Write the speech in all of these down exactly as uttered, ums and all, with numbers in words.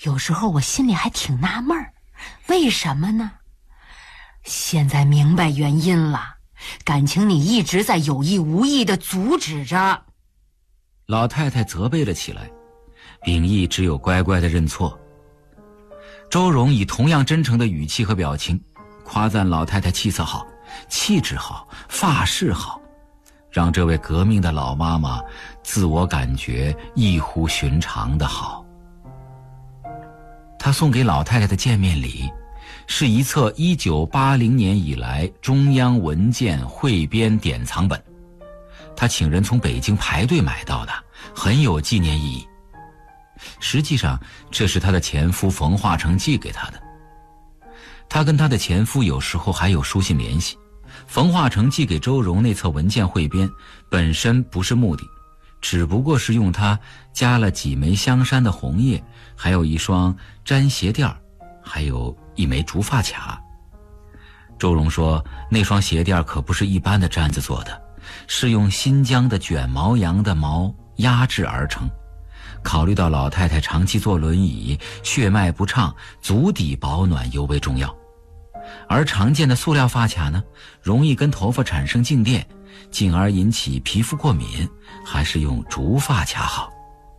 有时候我心里还挺纳闷儿，为什么呢？现在明白原因了，感情你一直在有意无意地阻止着。 老太太责备了起来，秉义只有乖乖地认错。周荣以同样真诚的语气和表情夸赞老太太气色好，气质好，发饰好，让这位革命的老妈妈自我感觉异乎寻常的好。他送给老太太的见面礼是一册一九八零年以来中央文件汇编典藏本，他请人从北京排队买到的，很有纪念意义。实际上这是他的前夫冯化成寄给他的，他跟他的前夫有时候还有书信联系。冯化成寄给周荣那册文件汇编本身不是目的，只不过是用它加了几枚香山的红叶，还有一双毡鞋垫，还有一枚竹发卡。周荣说那双鞋垫可不是一般的毡子做的，是用新疆的卷毛羊的毛压制而成。考虑到老太太长期坐轮椅，血脉不畅，足底保暖尤为重要。而常见的塑料发卡呢，容易跟头发产生静电，进而引起皮肤过敏，还是用竹发卡好。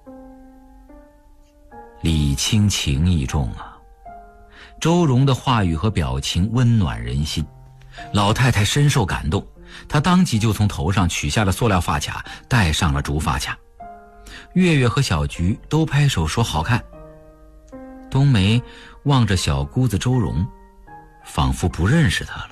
礼轻情意重啊，周荣的话语和表情温暖人心，老太太深受感动，她当即就从头上取下了塑料发卡，戴上了竹发卡。月月和小菊都拍手说好看。冬梅望着小姑子周荣，仿佛不认识她了。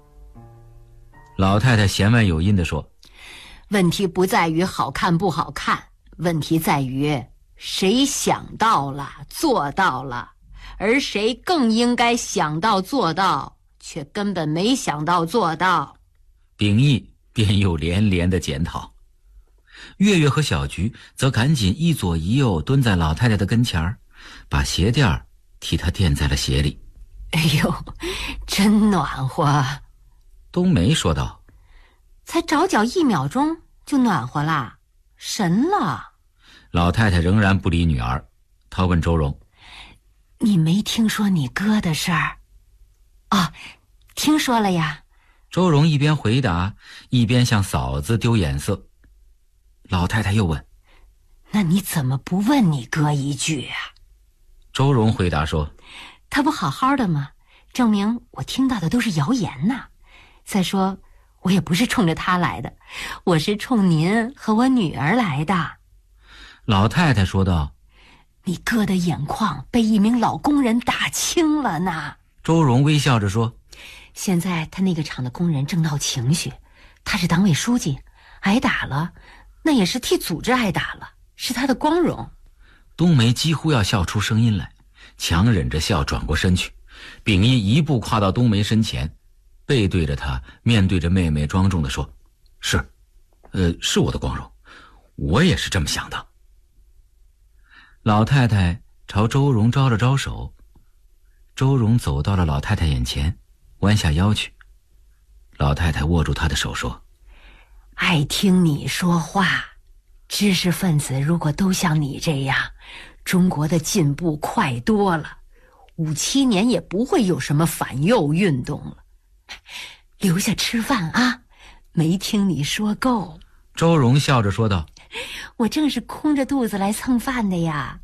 老太太弦外有音地说， 问题不在于好看不好看，问题在于谁想到了做到了，而谁更应该想到做到，却根本没想到做到。 秉义便又连连的检讨。月月和小菊则赶紧一左一右蹲在老太太的跟前，把鞋垫替她垫在了鞋里。 哎呦，真暖和。 冬梅说道， 才着脚一秒钟就暖和啦，神了。 老太太仍然不理女儿，她问周荣， 你没听说你哥的事儿？啊，听说了呀。 周荣一边回答，一边向嫂子丢眼色。老太太又问， 那你怎么不问你哥一句啊？ 周荣回答说， 他不好好的吗？证明我听到的都是谣言呐。再说我也不是冲着他来的，我是冲您和我女儿来的。 老太太说道， 你哥的眼眶被一名老工人打青了呢。 周荣微笑着说， 现在他那个厂的工人正闹情绪，他是党委书记，挨打了那也是替组织挨打了，是他的光荣。 冬梅几乎要笑出声音来，强忍着笑转过身去。秉义一步跨到冬梅身前，背对着她，面对着妹妹庄重地说，是呃，是我的光荣，我也是这么想的。老太太朝周荣招了招手，周荣走到了老太太眼前，弯下腰去。老太太握住她的手说， 爱听你说话，知识分子如果都像你这样，中国的进步快多了，五七年也不会有什么反右运动了。留下吃饭啊，没听你说够。 周荣笑着说道， 我正是空着肚子来蹭饭的呀。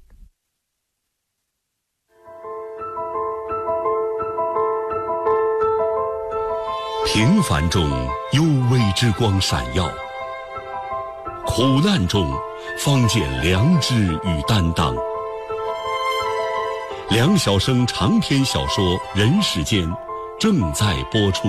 平凡中幽微之光闪耀，苦难中方见良知与担当。梁晓声长篇小说《人世间》正在播出。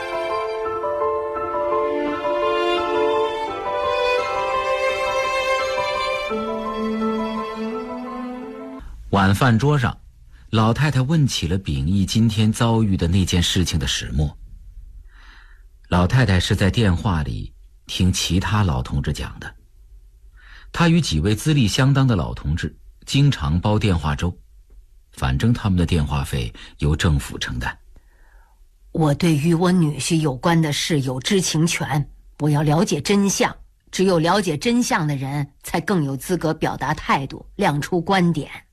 晚饭桌上，老太太问起了秉义今天遭遇的那件事情的始末。老太太是在电话里听其他老同志讲的，她与几位资历相当的老同志经常煲电话粥，反正他们的电话费由政府承担。 我对与我女婿有关的事有知情权，我要了解真相，只有了解真相的人才更有资格表达态度，亮出观点。